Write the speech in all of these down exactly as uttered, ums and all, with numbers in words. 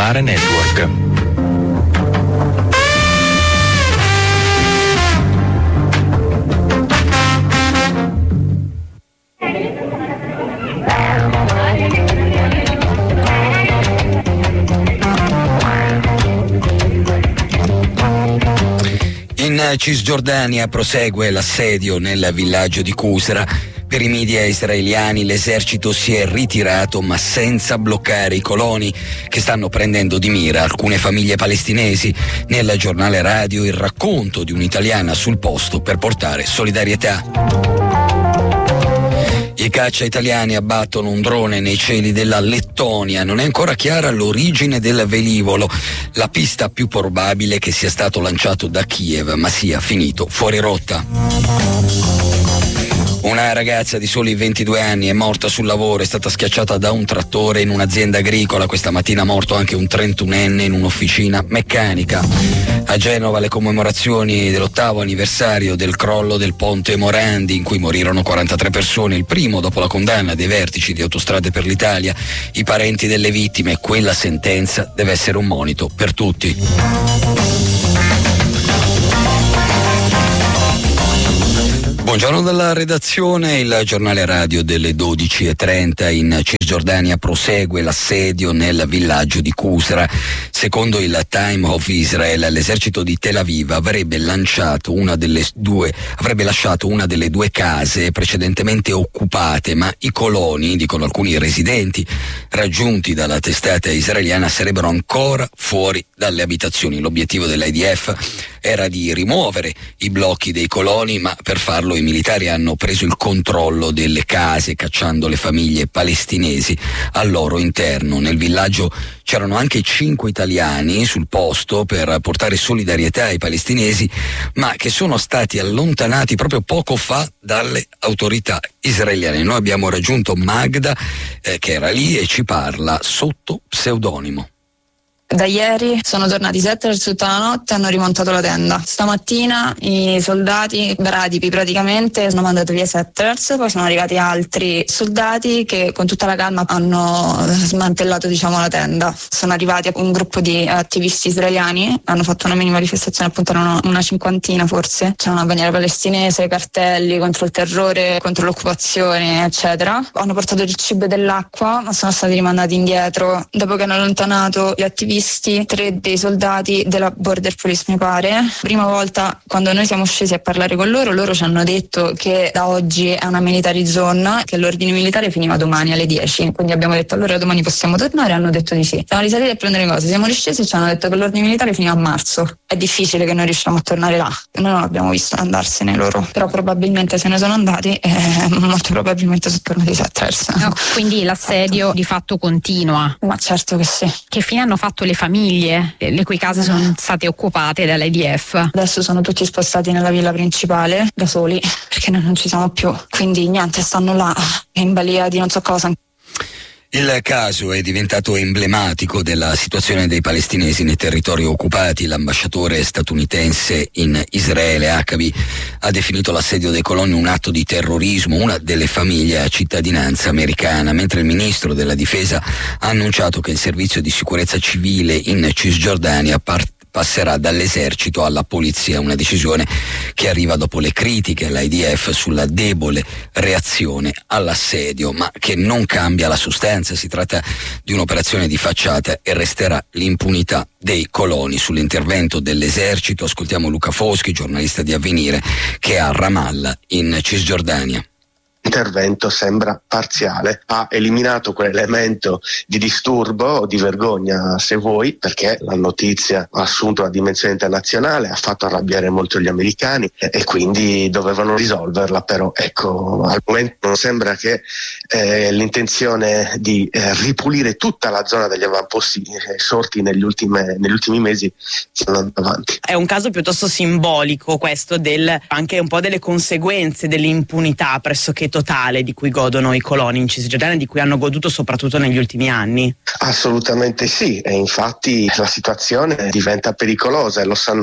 Popolare Network. In Cisgiordania prosegue l'assedio nel villaggio di Qusra. Per i media israeliani l'esercito si è ritirato, ma senza bloccare i coloni che stanno prendendo di mira alcune famiglie palestinesi. Nel giornale radio il racconto di un'italiana sul posto per portare solidarietà. I caccia italiani abbattono un drone nei cieli della Lettonia. Non è ancora chiara l'origine del velivolo. La pista più probabile è che sia stato lanciato da Kiev, ma sia finito fuori rotta. Una ragazza di soli ventidue anni è morta sul lavoro, è stata schiacciata da un trattore in un'azienda agricola. Questa mattina è morto anche un trentunenne in un'officina meccanica. A Genova le commemorazioni dell'ottavo anniversario del crollo del ponte Morandi, in cui morirono quarantatré persone, il primo dopo la condanna dei vertici di Autostrade per l'Italia. I parenti delle vittime, quella sentenza deve essere un monito per tutti. Buongiorno dalla redazione. Il giornale radio delle dodici e trenta. In Cisgiordania prosegue l'assedio nel villaggio di Qusra. Secondo il Time of Israel, l'esercito di Tel Aviv avrebbe lanciato una delle due, avrebbe lasciato una delle due case precedentemente occupate, ma i coloni, dicono alcuni residenti raggiunti dalla testata israeliana, sarebbero ancora fuori dalle abitazioni. L'obiettivo dell'I D F era di rimuovere i blocchi dei coloni, ma per farlo i militari hanno preso il controllo delle case, cacciando le famiglie palestinesi al loro interno. Nel villaggio c'erano anche cinque italiani sul posto per portare solidarietà ai palestinesi, ma che sono stati allontanati proprio poco fa dalle autorità israeliane. Noi abbiamo raggiunto Magda, eh, che era lì e ci parla sotto pseudonimo. Da ieri sono tornati sette verso tutta la notte e hanno rimontato la tenda. Stamattina i soldati bradipi praticamente hanno mandato via Setters, poi sono arrivati altri soldati che con tutta la calma hanno smantellato, diciamo, la tenda. Sono arrivati un gruppo di attivisti israeliani, hanno fatto una mini manifestazione, appunto erano una cinquantina forse. C'è una bandiera palestinese, cartelli contro il terrore, contro l'occupazione, eccetera. Hanno portato il cibo e dell'acqua, ma sono stati rimandati indietro dopo che hanno allontanato gli attivisti. Tre dei soldati della Border Police, mi pare. Prima volta, quando noi siamo scesi a parlare con loro, loro ci hanno detto che da oggi è una military zone, che l'ordine militare finiva domani alle dieci. Quindi abbiamo detto allora domani possiamo tornare, hanno detto di sì. Siamo risaliti a prendere cose, siamo riscesi e ci hanno detto che l'ordine militare finiva a marzo. È difficile che noi riusciamo a tornare là. Noi non abbiamo visto andarsene loro, però probabilmente se ne sono andati e molto probabilmente sono tornati Setters. No, quindi l'assedio di fatto continua. Ma certo che sì. Che fine hanno fatto le famiglie le cui case sono state occupate dall'I D F? Adesso sono tutti spostati nella villa principale da soli, perché noi non ci siamo più, quindi niente, stanno là in balia di non so cosa. Il caso è diventato emblematico della situazione dei palestinesi nei territori occupati. L'ambasciatore statunitense in Israele, Huckabee, ha definito l'assedio dei coloni un atto di terrorismo. Una delle famiglie ha cittadinanza americana, mentre il ministro della difesa ha annunciato che il servizio di sicurezza civile in Cisgiordania part- passerà dall'esercito alla polizia, una decisione che arriva dopo le critiche all'I D F sulla debole reazione all'assedio, ma che non cambia la sostanza. Si tratta di un'operazione di facciata e resterà l'impunità dei coloni. Sull'intervento dell'esercito ascoltiamo Luca Foschi, giornalista di Avvenire, che è a Ramallah in Cisgiordania. L'intervento sembra parziale, ha eliminato quell'elemento di disturbo o di vergogna, se vuoi, perché la notizia ha assunto una dimensione internazionale, ha fatto arrabbiare molto gli americani e, e quindi dovevano risolverla, però ecco, al momento non sembra che eh, l'intenzione di eh, ripulire tutta la zona degli avamposti eh, sorti negli, ultime, negli ultimi mesi stiano andando avanti. È un caso piuttosto simbolico questo del anche un po' delle conseguenze dell'impunità pressoché totale di cui godono i coloni in Cisgiordania, di cui hanno goduto soprattutto negli ultimi anni? Assolutamente sì, e infatti la situazione diventa pericolosa e lo sanno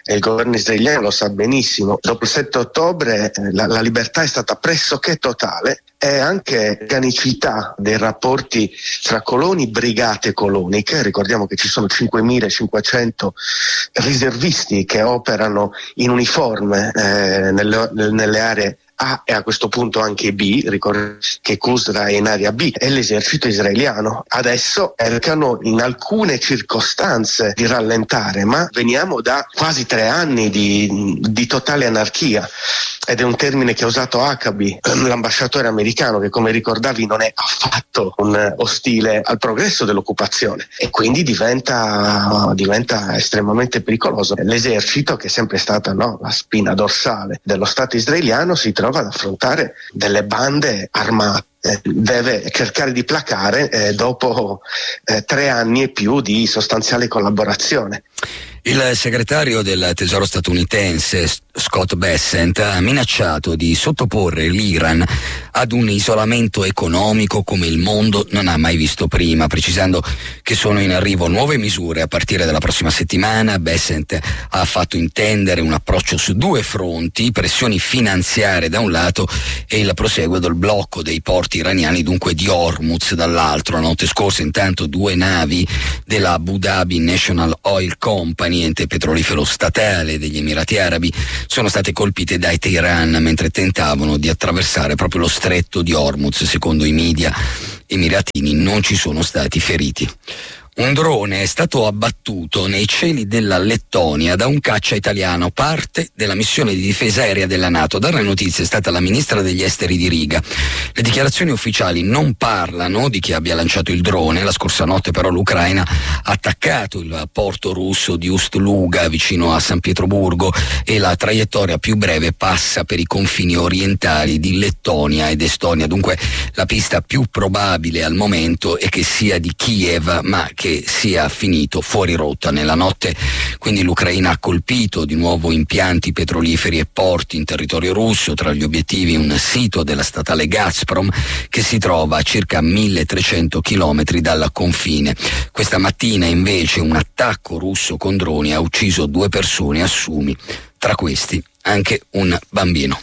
e il governo israeliano lo sa benissimo. Dopo il sette ottobre eh, la, la libertà è stata pressoché totale, e anche organicità dei rapporti tra coloni, brigate coloniche. Ricordiamo che ci sono cinquemilacinquecento riservisti che operano in uniforme eh, nelle, nelle aree A e a questo punto anche B. Ricordo che Qusra è in area B, e l'esercito israeliano adesso cercano in alcune circostanze di rallentare, ma veniamo da quasi tre anni di, di totale anarchia, ed è un termine che ha usato Huckabee, l'ambasciatore americano, che come ricordavi non è affatto un ostile al progresso dell'occupazione, e quindi diventa, diventa estremamente pericoloso. L'esercito, che è sempre stata no, la spina dorsale dello Stato israeliano, si trova ad affrontare delle bande armate. Deve cercare di placare eh, dopo eh, tre anni e più di sostanziale collaborazione. Il segretario del Tesoro statunitense Scott Bessent ha minacciato di sottoporre l'Iran ad un isolamento economico come il mondo non ha mai visto prima, precisando che sono in arrivo nuove misure a partire dalla prossima settimana. Bessent ha fatto intendere un approccio su due fronti: pressioni finanziarie da un lato e il proseguo del blocco dei porti iraniani, dunque di Hormuz, dall'altro. La notte scorsa intanto due navi della Abu Dhabi National Oil Company, ente petrolifero statale degli Emirati Arabi, sono state colpite dai Teheran mentre tentavano di attraversare proprio lo stretto di Hormuz. Secondo i media emiratini non ci sono stati feriti. Un drone è stato abbattuto nei cieli della Lettonia da un caccia italiano, parte della missione di difesa aerea della NATO. A dare le notizie è stata la ministra degli esteri di Riga. Le dichiarazioni ufficiali non parlano di chi abbia lanciato il drone. La scorsa notte però l'Ucraina ha attaccato il porto russo di Ust-Luga vicino a San Pietroburgo, e la traiettoria più breve passa per i confini orientali di Lettonia ed Estonia. Dunque la pista più probabile al momento è che sia di Kiev, ma che sia finito fuori rotta nella notte. Quindi l'Ucraina ha colpito di nuovo impianti petroliferi e porti in territorio russo, tra gli obiettivi un sito della statale Gazprom che si trova a circa milletrecento chilometri dal confine. Questa mattina invece un attacco russo con droni ha ucciso due persone a Sumi, tra questi anche un bambino.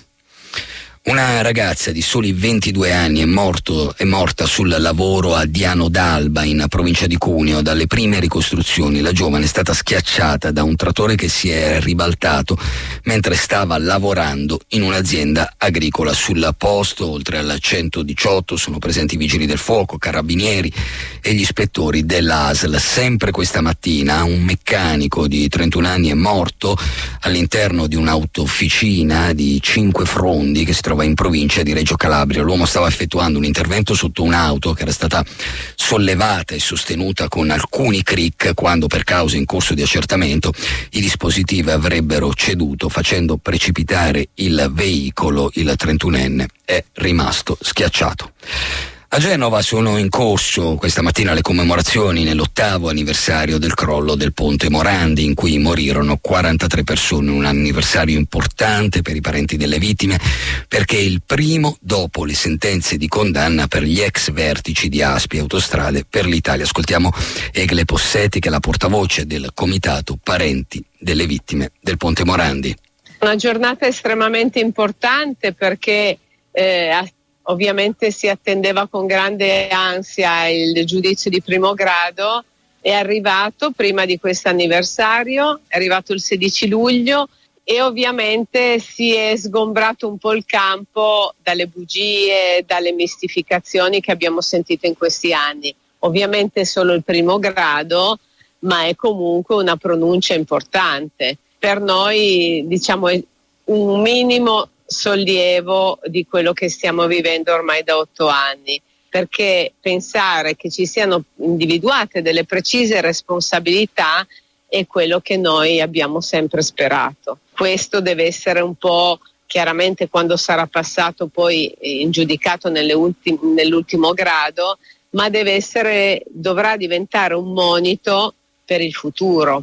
Una ragazza di soli ventidue anni è, morto, è morta sul lavoro a Diano d'Alba, in provincia di Cuneo. Dalle prime ricostruzioni la giovane è stata schiacciata da un trattore che si è ribaltato mentre stava lavorando in un'azienda agricola. Sul posto, oltre al centodiciotto, sono presenti i vigili del fuoco, carabinieri e gli ispettori dell'A S L. Sempre questa mattina un meccanico di trentuno anni è morto all'interno di un'autofficina di Cinquefrondi che si trova in provincia di Reggio Calabria. L'uomo stava effettuando un intervento sotto un'auto che era stata sollevata e sostenuta con alcuni cric quando, per cause in corso di accertamento, i dispositivi avrebbero ceduto facendo precipitare il veicolo. Il trentunenne è rimasto schiacciato. A Genova sono in corso questa mattina le commemorazioni nell'ottavo anniversario del crollo del ponte Morandi, in cui morirono quarantatré persone, un anniversario importante per i parenti delle vittime perché è il primo dopo le sentenze di condanna per gli ex vertici di A S P I Autostrade per l'Italia. Ascoltiamo Egle Possetti, che è la portavoce del comitato parenti delle vittime del ponte Morandi. Una giornata estremamente importante perché eh, ovviamente si attendeva con grande ansia il giudizio di primo grado. È arrivato prima di questo anniversario, è arrivato il sedici luglio, e ovviamente si è sgombrato un po' il campo dalle bugie, dalle mistificazioni che abbiamo sentito in questi anni. Ovviamente è solo il primo grado, ma è comunque una pronuncia importante. Per noi, diciamo, è un minimo sollievo di quello che stiamo vivendo ormai da otto anni, perché pensare che ci siano individuate delle precise responsabilità è quello che noi abbiamo sempre sperato. Questo deve essere un po', chiaramente quando sarà passato poi in giudicato nelle ultim- nell'ultimo grado, ma deve essere, dovrà diventare un monito per il futuro,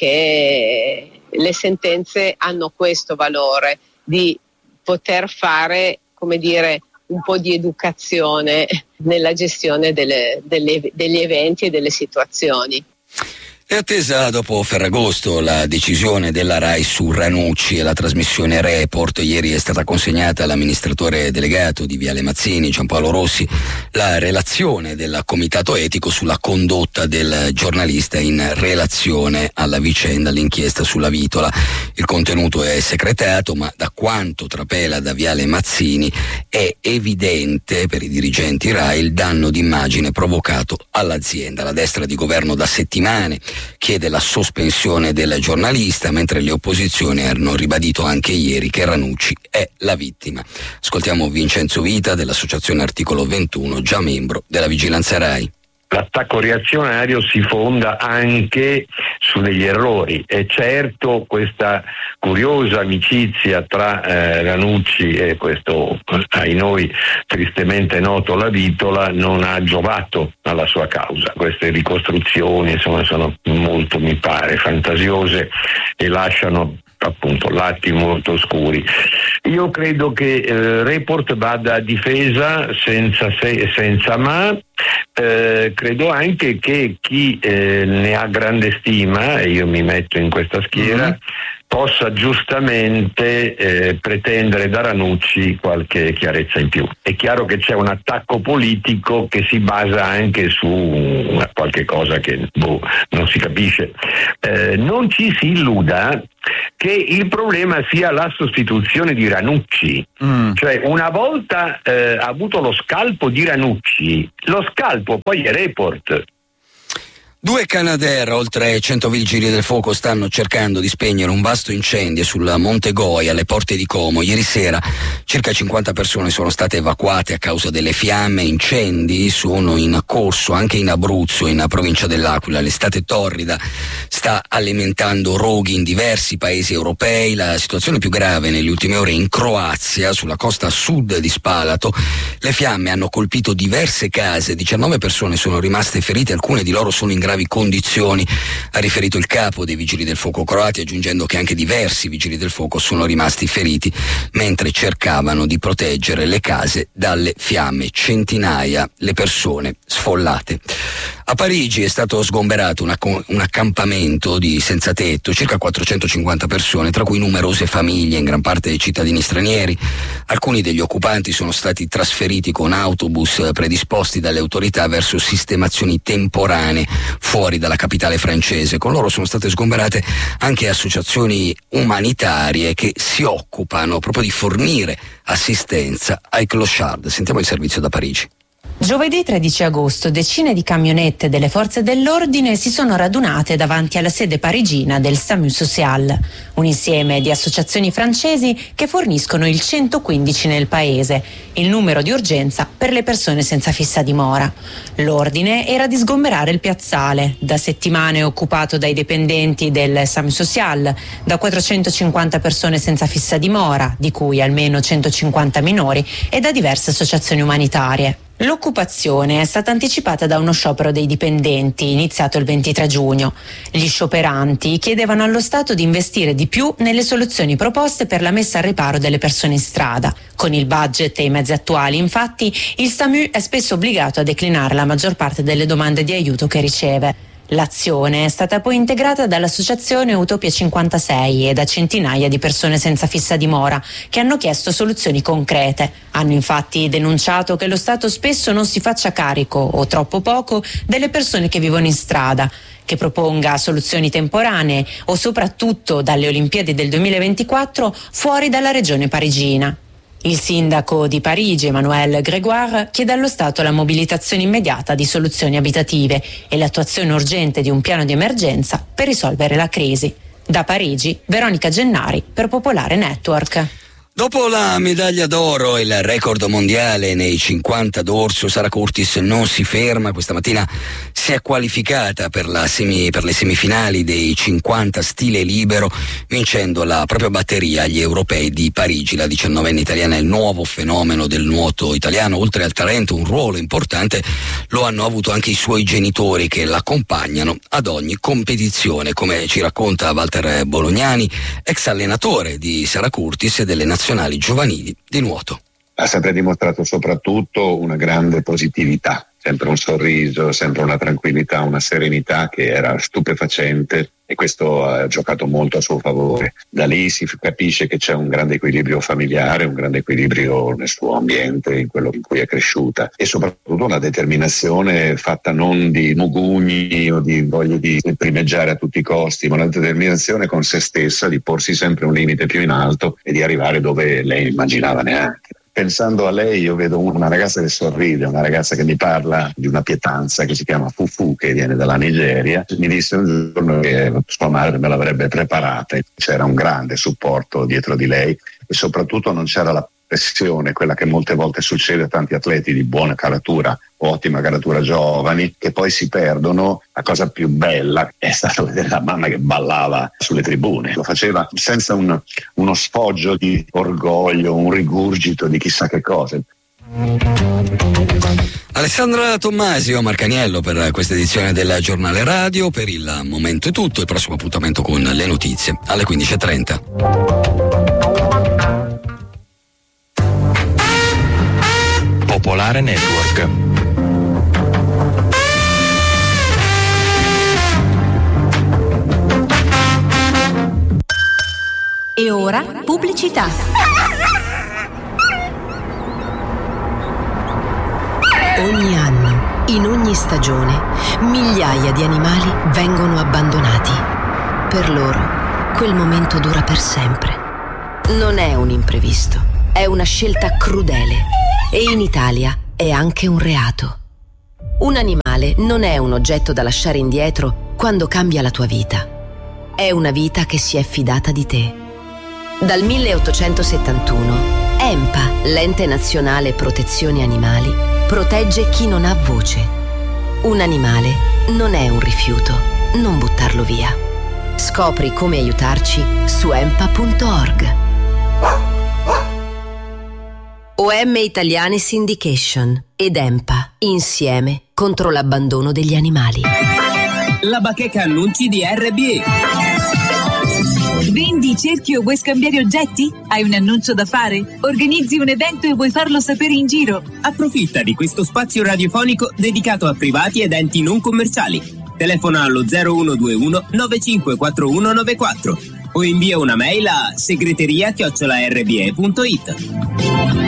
perché le sentenze hanno questo valore di poter fare, come dire, un po' di educazione nella gestione delle, delle, degli eventi e delle situazioni. È attesa dopo Ferragosto la decisione della RAI su Ranucci e la trasmissione Report. Ieri è stata consegnata all'amministratore delegato di Viale Mazzini, Giampaolo Rossi, la relazione del comitato etico sulla condotta del giornalista in relazione alla vicenda, all'inchiesta sulla Vitola. Il contenuto è secretato, ma da quanto trapela da Viale Mazzini è evidente per i dirigenti RAI il danno d'immagine provocato all'azienda. La destra di governo da settimane chiede la sospensione del giornalista, mentre le opposizioni hanno ribadito anche ieri che Ranucci è la vittima. Ascoltiamo Vincenzo Vita dell'Associazione Articolo ventuno, già membro della Vigilanza RAI. L'attacco reazionario si fonda anche su degli errori e certo questa curiosa amicizia tra eh, Ranucci e questo ai noi tristemente noto La Vitola non ha giovato alla sua causa. Queste ricostruzioni insomma sono molto, mi pare, fantasiose e lasciano appunto lati molto oscuri. Io credo che eh, Report vada a difesa senza se, senza ma. Eh, credo anche che chi eh, ne ha grande stima, e io mi metto in questa schiera, mm-hmm. possa giustamente eh, pretendere da Ranucci qualche chiarezza in più. È chiaro che c'è un attacco politico che si basa anche su una, qualche cosa che boh, non si capisce. Eh, non ci si illuda che il problema sia la sostituzione di Ranucci, mm. cioè una volta eh, avuto lo scalpo di Ranucci, lo scalpo poi è Report. Due Canadair, oltre cento vigili del fuoco, stanno cercando di spegnere un vasto incendio sul Monte Goi alle porte di Como. Ieri sera circa cinquanta persone sono state evacuate a causa delle fiamme. Incendi sono in corso anche in Abruzzo, in provincia dell'Aquila. L'estate torrida sta alimentando roghi in diversi paesi europei. La situazione più grave nelle ultime ore è in Croazia, sulla costa sud di Spalato. Le fiamme hanno colpito diverse case, diciannove persone sono rimaste ferite, alcune di loro sono in gravi condizioni, ha riferito il capo dei vigili del fuoco croati, aggiungendo che anche diversi vigili del fuoco sono rimasti feriti mentre cercavano di proteggere le case dalle fiamme. Centinaia le persone sfollate. A Parigi è stato sgomberato un, acc- un accampamento di senza tetto, circa quattrocentocinquanta persone, tra cui numerose famiglie, in gran parte cittadini stranieri. Alcuni degli occupanti sono stati trasferiti con autobus predisposti dalle autorità verso sistemazioni temporanee fuori dalla capitale francese. Con loro sono state sgomberate anche associazioni umanitarie che si occupano proprio di fornire assistenza ai clochard. Sentiamo il servizio da Parigi. Giovedì tredici agosto decine di camionette delle forze dell'ordine si sono radunate davanti alla sede parigina del SAMU Social, un insieme di associazioni francesi che forniscono il centoquindici nel paese, il numero di urgenza per le persone senza fissa dimora. L'ordine era di sgomberare il piazzale, da settimane occupato dai dipendenti del SAMU Social, da quattrocentocinquanta persone senza fissa dimora, di cui almeno centocinquanta minori, e da diverse associazioni umanitarie. L'occupazione è stata anticipata da uno sciopero dei dipendenti iniziato il ventitré giugno. Gli scioperanti chiedevano allo Stato di investire di più nelle soluzioni proposte per la messa al riparo delle persone in strada. Con il budget e i mezzi attuali, infatti, il SAMU è spesso obbligato a declinare la maggior parte delle domande di aiuto che riceve. L'azione è stata poi integrata dall'associazione Utopia cinquantasei e da centinaia di persone senza fissa dimora che hanno chiesto soluzioni concrete. Hanno infatti denunciato che lo Stato spesso non si faccia carico, o troppo poco, delle persone che vivono in strada, che proponga soluzioni temporanee o soprattutto dalle Olimpiadi del duemilaventiquattro fuori dalla regione parigina. Il sindaco di Parigi, Emmanuel Grégoire, chiede allo Stato la mobilitazione immediata di soluzioni abitative e l'attuazione urgente di un piano di emergenza per risolvere la crisi. Da Parigi, Veronica Gennari per Popolare Network. Dopo la medaglia d'oro e il record mondiale nei cinquanta d'orso, Sara Curtis non si ferma. Questa mattina si è qualificata per, la semi, per le semifinali dei cinquanta stile libero, vincendo la propria batteria agli europei di Parigi. La diciannovenne italiana è il nuovo fenomeno del nuoto italiano. Oltre al talento, un ruolo importante lo hanno avuto anche i suoi genitori, che l'accompagnano ad ogni competizione, come ci racconta Walter Bolognani, ex allenatore di Sara Curtis e delle nazionali giovanili di nuoto. Ha sempre dimostrato soprattutto una grande positività, sempre un sorriso, sempre una tranquillità, una serenità che era stupefacente, e questo ha giocato molto a suo favore. Da lì si capisce che c'è un grande equilibrio familiare, un grande equilibrio nel suo ambiente, in quello in cui è cresciuta, e soprattutto una determinazione fatta non di mugugni o di voglia di primeggiare a tutti i costi, ma una determinazione con se stessa di porsi sempre un limite più in alto e di arrivare dove lei immaginava neanche. Pensando a lei io vedo una ragazza che sorride, una ragazza che mi parla di una pietanza che si chiama Fufu, che viene dalla Nigeria. Mi disse un giorno che sua madre me l'avrebbe preparata, c'era un grande supporto dietro di lei e soprattutto non c'era la pressione, quella che molte volte succede a tanti atleti di buona caratura, ottima caratura giovani, che poi si perdono. La cosa più bella è stato vedere la mamma che ballava sulle tribune, lo faceva senza un, uno sfoggio di orgoglio, un rigurgito di chissà che cosa. Alessandra Tommasi, Omar Caniello per questa edizione del Giornale Radio. Per il momento è tutto, il prossimo appuntamento con le notizie alle quindici e trenta. Popolare Network. E ora pubblicità. Ogni anno, in ogni stagione, migliaia di animali vengono abbandonati. Per loro, quel momento dura per sempre. Non è un imprevisto, è una scelta crudele. E in Italia è anche un reato. Un animale non è un oggetto da lasciare indietro quando cambia la tua vita. È una vita che si è fidata di te. Dal milleottocentosettantuno, EMPA, l'Ente Nazionale Protezione Animali, protegge chi non ha voce. Un animale non è un rifiuto, non buttarlo via. Scopri come aiutarci su empa punto org. O M Italiane Syndication ed EMPA, insieme contro l'abbandono degli animali. La bacheca annunci di R B E. Vendi, cerchi o vuoi scambiare oggetti? Hai un annuncio da fare? Organizzi un evento e vuoi farlo sapere in giro? Approfitta di questo spazio radiofonico dedicato a privati ed enti non commerciali. Telefona allo zero uno due uno nove cinque quattro uno nove quattro o invia una mail a segreteria chiocciola r b e punto it.